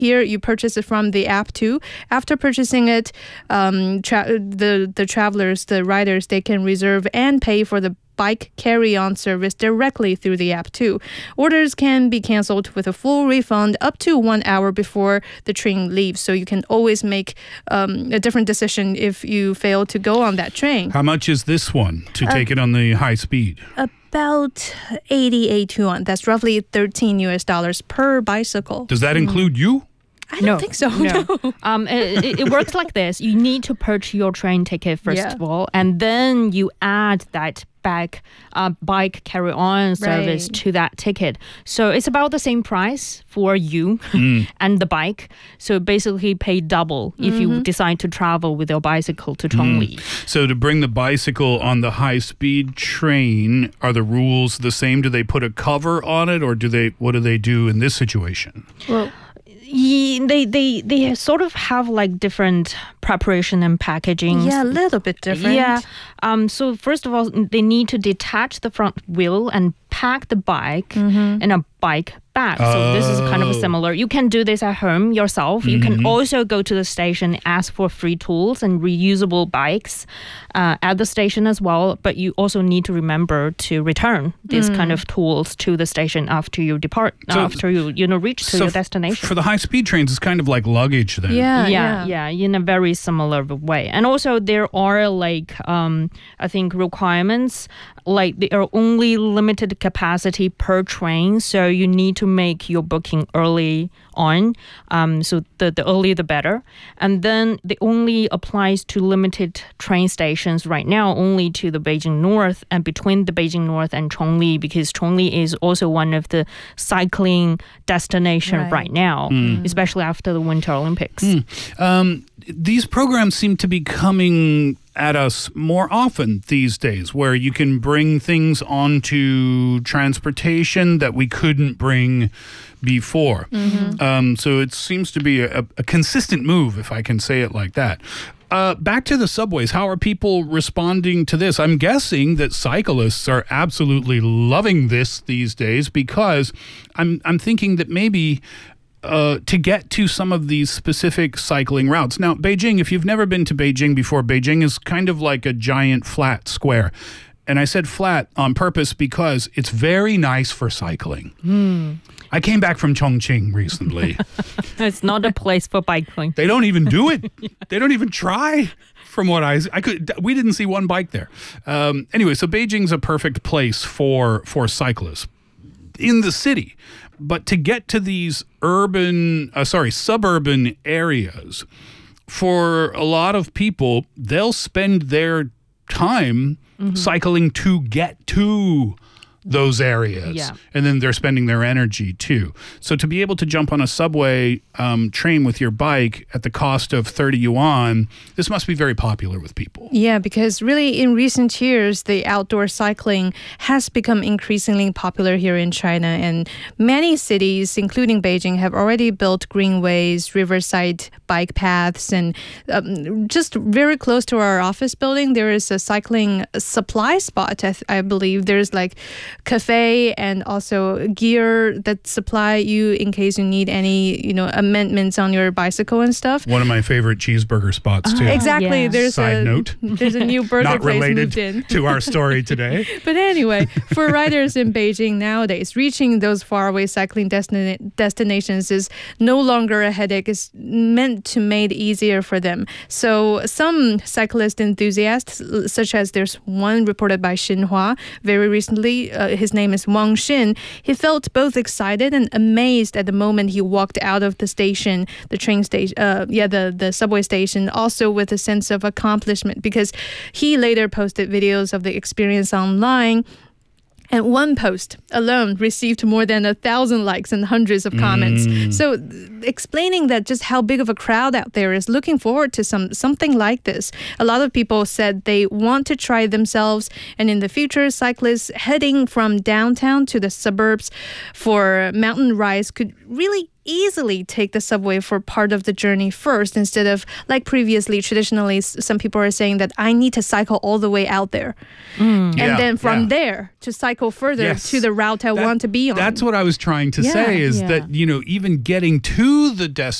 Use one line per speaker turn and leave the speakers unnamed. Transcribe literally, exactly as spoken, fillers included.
Here, you purchase it from the app too. After purchasing it, um, tra- the the travelers, the riders, they can reserve and pay for the bike carry-on service directly through the app too. Orders can be canceled with a full refund up to one hour before the train leaves. So you can always make um, a different decision if you fail to go on that train.
How much is this one to
Uh,
take it on the high speed?
About eighty-eight yuan. That's roughly thirteen U S dollars per bicycle.
Does that include you?
I don't
No,
think so.
no.
no.
Um, it, it- it works like this. You need to purchase your train ticket first
Yeah.
of all, and then you add that back uh, bike carry-on service
Right.
to that ticket. So it's about the same price for you and the bike. So basically pay double if you decide to travel with your bicycle to Chongli.
So to bring the bicycle on the high-speed train, are the rules the same? Do they put a cover on it, or do they? What do they do in this situation?
Well,
Ye- They, they, they sort of have like different preparation and packaging.
yeah, a little bit different.
Yeah. Um, so first of all, they need to detach the front wheel and pack the bike in a bike bag. So this is kind of
Oh.
similar. You can do this at home yourself. You can also go to the station, ask for free tools and reusable bikes uh, at the station as well. But you also need to remember to return these kind of tools to the station after you depart,
So-
after you you know reach to
So
your
f-
destination.
For the high-speed trains, it's kind of like luggage then.
Yeah,
yeah,
yeah.
yeah, in a very similar way. And also there are like um I think requirements, like there are only limited capacity per train, so you need to make your booking early on. Um so the, the earlier the better. And then it only applies to limited train stations right now, only to the Beijing North and between the Beijing North and Chongli, because Chongli is also one of the cycling destination
Right.
right, now, especially after the Winter Olympics.
Um, these programs seem to be coming at us more often these days, where you can bring things onto transportation that we couldn't bring before. Um, so it seems to be a, a consistent move, if I can say it like that. Uh, back to the subways. How are people responding to this? I'm guessing that cyclists are absolutely loving this these days, because I'm I'm thinking that maybe uh, to get to some of these specific cycling routes. Now, Beijing, if you've never been to Beijing before, Beijing is kind of like a giant flat square. And I said flat on purpose because it's very nice for cycling. I came back from Chongqing recently.
It's not a place for biking.
They don't even do it. They don't even try. From what I, I could, we didn't see one bike there. Um, anyway, so Beijing's a perfect place for for cyclists in the city, but to get to these urban, uh, sorry, suburban areas, for a lot of people, they'll spend their time cycling to get to those areas.
Yeah.
And then they're spending their energy too. So to be able to jump on a subway um, train with your bike at the cost of thirty yuan, this must be very popular with people.
Yeah, because really in recent years, the outdoor cycling has become increasingly popular here in China. And many cities, including Beijing, have already built greenways, riverside bike paths. And um, just very close to our office building, there is a cycling supply spot, I, th- I believe. There's like cafe and also gear that supply you in case you need any, you know, amendments on your bicycle and stuff.
One of my favorite cheeseburger spots too.
Exactly.
yeah.
There's
Side
a
note.
there's a new burger
Not
place
related
moved in.
to our story today.
But anyway, for riders in Beijing nowadays, reaching those faraway cycling destina- destinations is no longer a headache. It's meant to make it easier for them. So some cyclist enthusiasts, such as there's one reported by Xinhua very recently, uh, his name is Wang Xin. He felt both excited and amazed at the moment he walked out of the station, the train station, uh, yeah, the, the subway station, also with a sense of accomplishment, because he later posted videos of the experience online. And one post alone received more than a thousand likes and hundreds of comments.
Mm.
So th- explaining that just how big of a crowd out there is looking forward to some something like this. A lot of people said they want to try themselves. And in the future, cyclists heading from downtown to the suburbs for mountain rides could really easily take the subway for part of the journey first, instead of like previously, traditionally, s- some people are saying that I need to cycle all the way out there. And
Yeah,
then from
yeah.
there to cycle further
Yes.
to the route I
That-
want to be on.
That's what I was trying to
Yeah,
say is
yeah.
that, you know, even getting to the destination